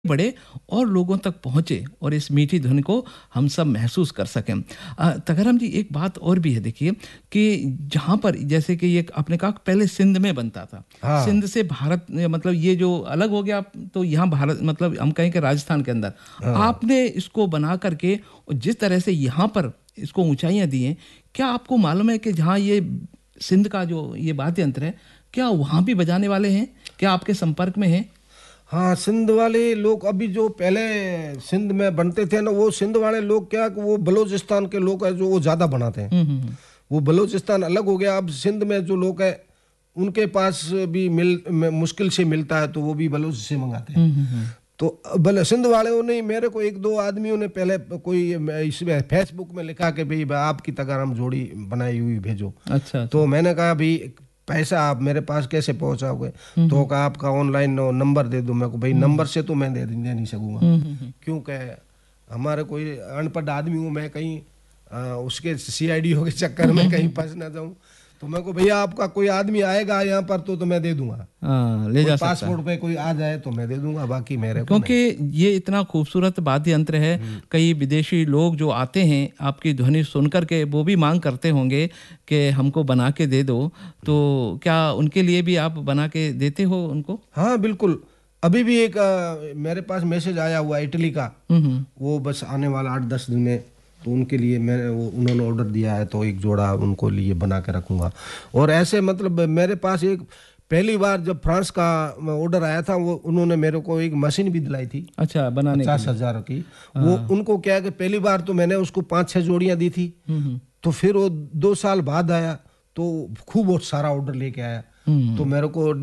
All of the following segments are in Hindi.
बढ़े और लोगों तक पहुँचे और इस मीठी धुन को हम सब महसूस कर सकें। तगाराम जी, एक बात और भी है देखिए कि जहाँ पर जैसे कि ये आपने कहा कि पहले सिंध में बनता था। हाँ। सिंध से भारत मतलब ये जो अलग हो गया तो यहाँ भारत मतलब हम कहें कि राजस्थान के अंदर हाँ। आपने इसको बना करके और जिस तरह से यहाँ पर इसको ऊँचाइयाँ दी हैं, क्या आपको मालूम है कि जहाँ ये सिंध का जो ये वाद्य यंत्र है, क्या वहाँ भी बजाने वाले हैं? क्या आपके संपर्क में हैं? हाँ, सिंध वाले लोग अभी जो पहले सिंध में बनते थे ना, वो सिंध वाले लोग क्या कि वो बलूचिस्तान के लोग हैं जो वो ज़्यादा बनाते हैं। वो बलूचिस्तान अलग हो गया, अब सिंध में जो लोग हैं उनके पास भी मुश्किल से मिलता है तो वो भी बलूच से मंगाते हैं। तो सिंध वाले ने मेरे को एक दो आदमियों ने पहले कोई इसमें फेसबुक में लिखा कि भाई आपकी तगाराम जोड़ी बनाई हुई भेजो। अच्छा। तो मैंने कहा भाई पैसा आप मेरे पास कैसे पहुंचाओगे? तो कहा आपका ऑनलाइन नंबर दे दो। मेरे को भाई नंबर से तो मैं दे नहीं सकूंगा, क्योंकि हमारे कोई अनपढ़ आदमी हूँ मैं, कहीं उसके सीआईडी के चक्कर में कहीं फंस ना जाऊं। तो मैं को भैया आपका कोई आदमी आएगा यहाँ पर तो मैं दे दूंगा, ले जा सकता है। पासपोर्ट पे कोई आ जाए तो मैं दे दूंगा, बाकी मेरे को क्योंकि ये इतना खूबसूरत वाद्य यंत्र है, कई विदेशी लोग जो आते हैं आपकी ध्वनि सुन करके वो भी मांग करते होंगे कि हमको बना के दे दो। तो क्या उनके लिए भी आप बना के देते हो उनको? हाँ बिल्कुल। अभी भी एक मेरे पास मैसेज आया हुआ इटली का, वो बस आने वाला 8-10 दिन में, तो उनके लिए उन्होंने ऑर्डर दिया है, तो एक जोड़ा उनको लिए बना के रखूंगा। और ऐसे मतलब मेरे पास एक पहली बार जब फ्रांस का ऑर्डर आया था, वो उन्होंने मेरे को एक मशीन भी दिलाई थी। अच्छा, बनाने 50,000 की। वो उनको क्या है कि पहली बार तो मैंने उसको 5-6 जोड़ियां दी थी, तो फिर वो 2 साल बाद आया तो खूब बहुत सारा ऑर्डर लेके आया, तो मेरे को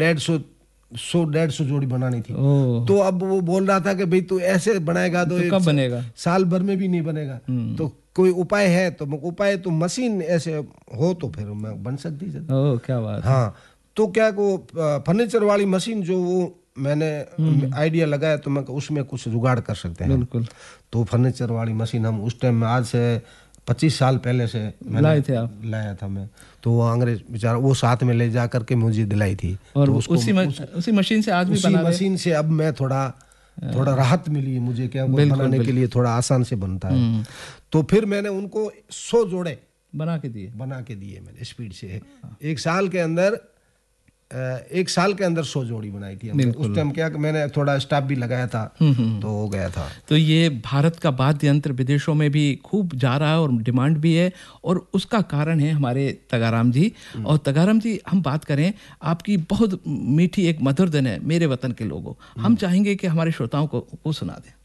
150 जोड़ी बनानी थी। तो अब वो बोल रहा था कि भाई तू ऐसे बनाएगा तो कब बनेगा? साल भर में भी नहीं बनेगा। तो कोई उपाय है? तो उपाय तो मशीन ऐसे हो तो फिर मैं बन सकती है। क्या बात। हाँ, तो क्या को फर्नीचर वाली मशीन जो वो मैंने आइडिया लगाया, तो मैं उसमें कुछ जुगाड़ कर सकते हैं। बिल्कुल। तो फर्नीचर वाली मशीन हम उस टाइम में आज से 25 साल पहले से लाया था मैं। तो वो अंग्रेज बेचारा वो साथ में ले जा करके मुझे दिलाई थी। और तो उसी मशीन से आज भी बना रहे हैं? मशीन से अब मैं थोड़ा राहत मिली मुझे, क्या बनाने के लिए थोड़ा आसान से बनता है। तो फिर मैंने उनको 100 जोड़े बना के दिए मैंने स्पीड से। एक साल के अंदर 100 जोड़ी बनाई थी। उस टाइम क्या मैंने थोड़ा स्टाफ भी लगाया था, तो हो गया था। तो ये भारत का वाद्य यंत्र विदेशों में भी खूब जा रहा है और डिमांड भी है, और उसका कारण है हमारे तगाराम जी। और तगाराम जी, हम बात करें आपकी बहुत मीठी एक मधुर धुन है मेरे वतन के लोगों, हम चाहेंगे कि हमारे श्रोताओं को सुना दें।